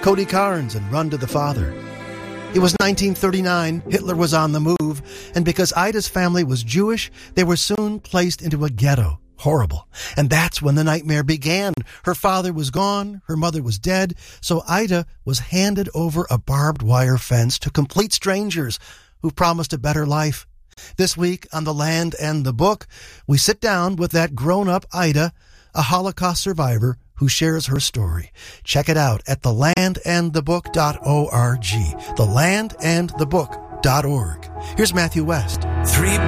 Cody Carnes and Run to the Father. It was 1939, Hitler was on the move, and because Ida's family was Jewish, they were soon placed into a ghetto. Horrible. And that's when the nightmare began. Her father was gone, her mother was dead, so Ida was handed over a barbed wire fence to complete strangers who promised a better life. This week on The Land and the Book, we sit down with that grown-up Ida, a Holocaust survivor who shares her story. Check it out at thelandandthebook.org. Thelandandthebook.org. Here's Matthew West.